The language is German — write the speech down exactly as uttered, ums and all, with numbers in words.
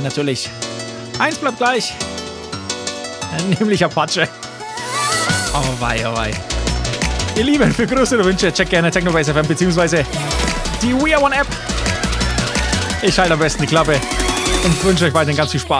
natürlich. Eins bleibt gleich. Nämlich Apache. Oh wei, oh wei. Ihr Lieben, für Grüße und Wünsche checkt gerne Technobase F M bzw. die We Are One App. Ich halte am besten die Klappe und wünsche euch weiterhin ganz viel Spaß.